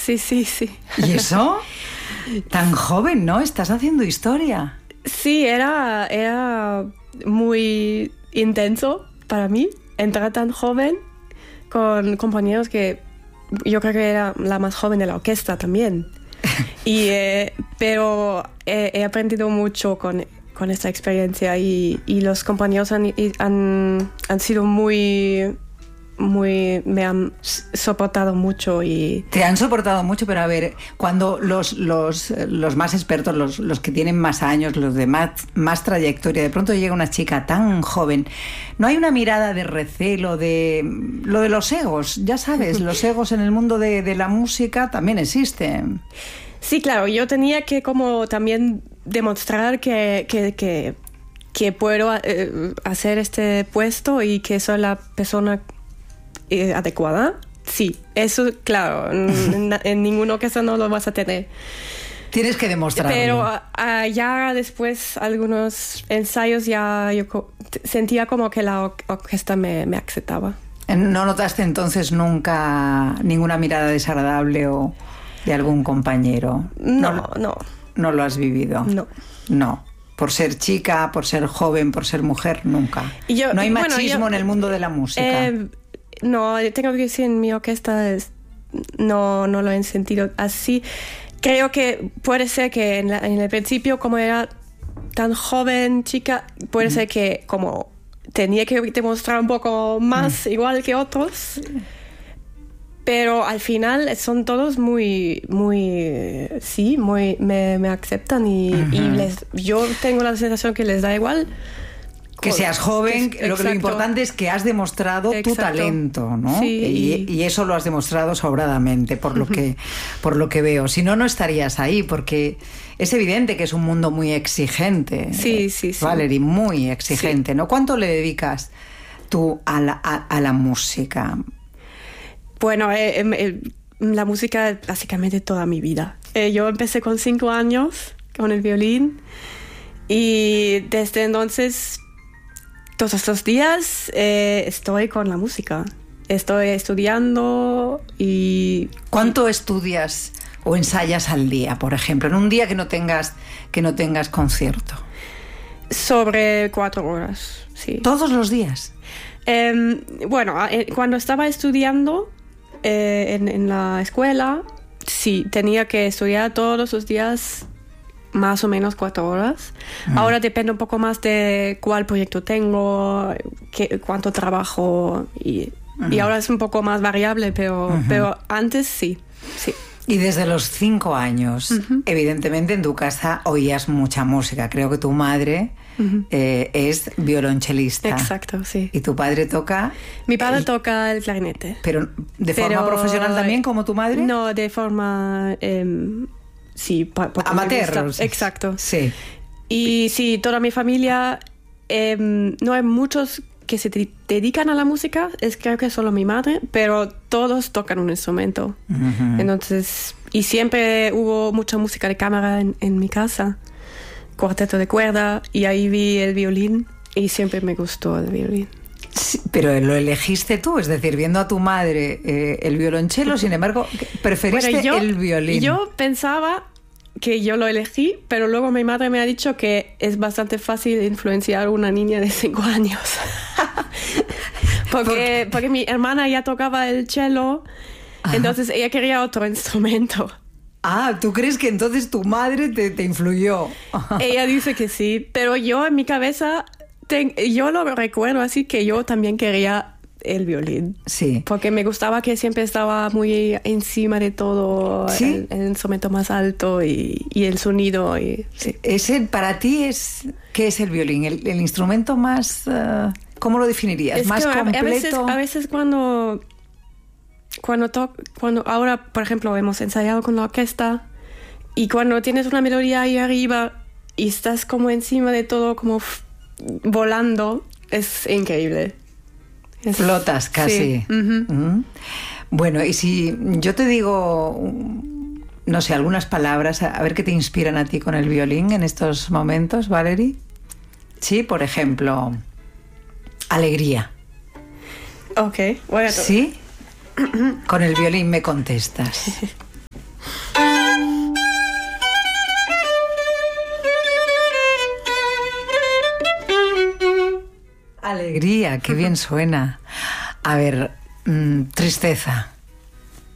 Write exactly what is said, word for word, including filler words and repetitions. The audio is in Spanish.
sí, sí, sí. ¿Y eso? Tan joven, ¿no? Estás haciendo historia. Sí, era, era muy intenso para mí entrar tan joven con compañeros que yo creo que era la más joven de la orquesta también. y, eh, pero eh, he aprendido mucho con, con esta experiencia y, y los compañeros han, han, han sido muy... muy me han soportado mucho y te han soportado mucho, pero a ver, cuando los los, los más expertos, los, los que tienen más años, los de más, más trayectoria, de pronto llega una chica tan joven, ¿no hay una mirada de recelo, de lo de los egos? Ya sabes, los egos en el mundo de, de la música también existen. Sí, claro, yo tenía que como también demostrar que, que, que, que puedo eh, hacer este puesto y que soy la persona Eh, adecuada. Sí, eso, claro, en, en ninguna ocasión no lo vas a tener. Tienes que demostrarlo. Pero uh, ya después, algunos ensayos, ya yo co- sentía como que la or- orquesta me, me aceptaba. ¿No notaste entonces nunca ninguna mirada desagradable o de algún compañero? No, no. No, ¿No lo has vivido? No. No. Por ser chica, por ser joven, por ser mujer, nunca. Yo, no hay machismo bueno, yo, en el mundo de la música. Eh, No, tengo que decir, en mi orquesta es, no, no lo he sentido así. Creo que puede ser que en, la, en el principio, como era tan joven, chica, puede mm. ser que como tenía que demostrar un poco más mm. igual que otros. Pero al final son todos muy, muy, sí, muy, me, me aceptan y, uh-huh. y les, yo tengo la sensación que les da igual. Que seas joven, que, lo, que lo importante es que has demostrado exacto. tu talento, ¿no? Sí. Y, y eso lo has demostrado sobradamente, por lo que, por lo que veo. Si no, no estarías ahí, porque es evidente que es un mundo muy exigente. Sí, sí, sí. Valerie, muy exigente, sí. ¿no? ¿Cuánto le dedicas tú a la, a, a la música? Bueno, eh, eh, la música básicamente toda mi vida. Eh, yo empecé con cinco años con el violín y desde entonces... Todos los días eh, estoy con la música. Estoy estudiando y... ¿Cuánto estudias o ensayas al día, por ejemplo? En un día que no tengas, que no tengas concierto. Sobre cuatro horas, sí. ¿Todos los días? Eh, bueno, cuando estaba estudiando eh, en, en la escuela, sí, tenía que estudiar todos los días... más o menos cuatro horas. Mm. Ahora depende un poco más de cuál proyecto tengo, qué, cuánto trabajo y, uh-huh. y ahora es un poco más variable, pero, uh-huh. pero antes sí, sí. Y desde los cinco años, uh-huh. evidentemente en tu casa oías mucha música. Creo que tu madre uh-huh. eh, es violonchelista. Exacto, sí. ¿Y tu padre toca? Mi padre el... toca el clarinete. ¿Pero de pero... forma profesional también, como tu madre? No, de forma... Eh, Sí, pa- amateur. Exacto. Sí. Y sí, toda mi familia, eh, no hay muchos que se de- dedican a la música, es creo que solo mi madre, pero todos tocan un instrumento. Uh-huh. Entonces, y siempre hubo mucha música de cámara en, en mi casa, cuarteto de cuerda, y ahí vi el violín y siempre me gustó el violín. Sí, pero lo elegiste tú, es decir, viendo a tu madre eh, el violonchelo, sin embargo, preferiste bueno, yo, el violín. Yo pensaba que yo lo elegí, pero luego mi madre me ha dicho que es bastante fácil influenciar a una niña de cinco años. porque, porque mi hermana ya tocaba el cello, ajá. Entonces ella quería otro instrumento. Ah, ¿tú crees que entonces tu madre te, te influyó? Ella dice que sí, pero yo en mi cabeza... Ten, yo lo recuerdo así que yo también quería el violín. Sí. Porque me gustaba que siempre estaba muy encima de todo, ¿sí? el, el instrumento más alto y, y el sonido. Y, sí. Ese para ti es... ¿Qué es el violín? ¿El, el instrumento más... Uh, ¿cómo lo definirías? Es ¿Más que completo? A veces, a veces cuando... Cuando, to, cuando ahora, por ejemplo, hemos ensayado con la orquesta y cuando tienes una melodía ahí arriba y estás como encima de todo, como... volando, es increíble. Es... Flotas casi. Sí. Uh-huh. Uh-huh. Bueno, y si yo te digo, no sé, algunas palabras, a ver qué te inspiran a ti con el violín en estos momentos, Valerie. Sí, por ejemplo, alegría. Ok, voy a... ¿Sí? Con el violín me contestas. Alegría, qué bien suena. A ver, mmm, tristeza.